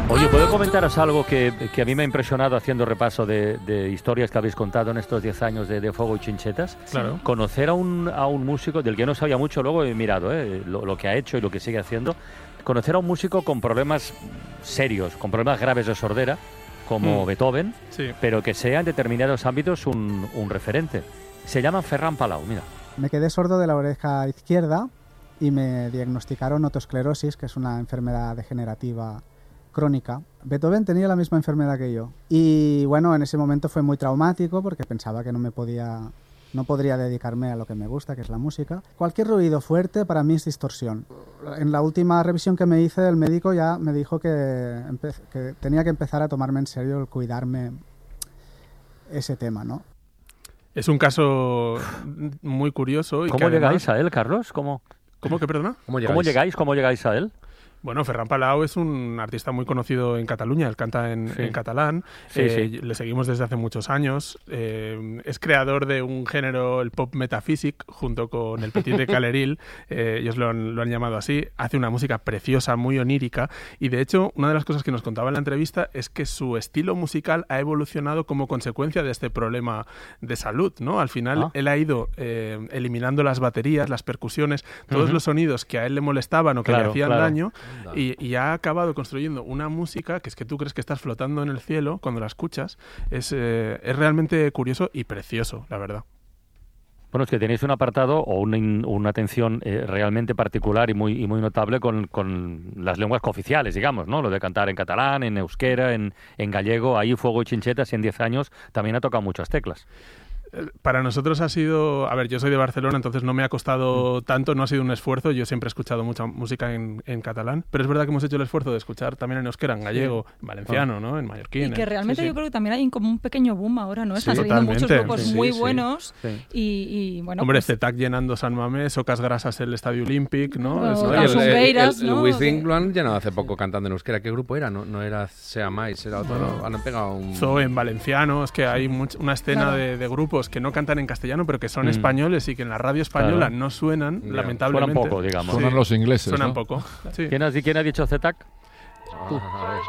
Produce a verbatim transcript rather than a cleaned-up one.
Oye, ¿puedo comentaros algo que, que a mí me ha impresionado haciendo repaso de, de historias que habéis contado en estos diez años de, de Fuego y Chinchetas? Claro. Conocer a un, a un músico del que no sabía mucho, luego he mirado eh, lo, lo que ha hecho y lo que sigue haciendo. Conocer a un músico con problemas serios, con problemas graves de sordera, como mm. Beethoven, sí. pero que sea en determinados ámbitos un, un referente. Se llama Ferran Palau, mira. Me quedé sordo de la oreja izquierda y me diagnosticaron otosclerosis, que es una enfermedad degenerativa crónica. Beethoven tenía la misma enfermedad que yo. Y bueno, en ese momento fue muy traumático porque pensaba que no me podía, no podría dedicarme a lo que me gusta, que es la música. Cualquier ruido fuerte para mí es distorsión. En la última revisión que me hice, el médico ya me dijo que, empe- que tenía que empezar a tomarme en serio el cuidarme ese tema, ¿no? Es un caso muy curioso. Y ¿Cómo que además... llegáis a él, Carlos? ¿Cómo, ¿Cómo que, perdona? ¿Cómo llegáis? ¿Cómo llegáis? ¿Cómo llegáis a él? Bueno, Ferran Palau es un artista muy conocido en Cataluña, él canta en, sí. en catalán, sí, eh, sí. le seguimos desde hace muchos años, eh, es creador de un género, el pop metaphysic, junto con el Petit de Caleril, eh, ellos lo han, lo han llamado así, hace una música preciosa, muy onírica, y de hecho una de las cosas que nos contaba en la entrevista es que su estilo musical ha evolucionado como consecuencia de este problema de salud, ¿no? Al final ah. él ha ido eh, eliminando las baterías, las percusiones, todos uh-huh. los sonidos que a él le molestaban o que claro, le hacían claro. daño, Y, y ha acabado construyendo una música que es que tú crees que estás flotando en el cielo cuando la escuchas. Es, eh, es realmente curioso y precioso, la verdad. Bueno, es que tenéis un apartado o una, una atención eh, realmente particular y muy, y muy notable con, con las lenguas cooficiales, digamos, ¿no? Lo de cantar en catalán, en euskera, en, en gallego. Ahí Fuego y Chinchetas y en diez años también ha tocado muchas teclas. Para nosotros ha sido... A ver, yo soy de Barcelona, entonces no me ha costado tanto, no ha sido un esfuerzo. Yo siempre he escuchado mucha música en, en catalán, pero es verdad que hemos hecho el esfuerzo de escuchar también en euskera, en gallego, sí. en valenciano, ¿no? En mallorquín. Y que realmente sí, sí. yo creo que también hay como un pequeño boom ahora, ¿no? Están sí, saliendo muchos grupos sí, muy sí, buenos sí. Y, y, bueno... Hombre, pues... Zetac llenando San Mamés, Ocas Grasas el Estadio Olímpic, ¿no? O Eso, el, el, el, el, el ¿no? We Think lo han llenado hace poco cantando en euskera. ¿Qué grupo era? No, no era Sea Mais, era otro. Bueno, han pegado un... Zoe en valenciano, es que hay much, una escena claro. de, de grupos que no cantan en castellano, pero que son mm. españoles y que en la radio española claro. no suenan, yeah. lamentablemente. Suenan poco, digamos. Suenan sí, los ingleses, Suenan ¿no? poco, sí. ¿Quién, has, ¿Quién ha dicho Zetac? Ah,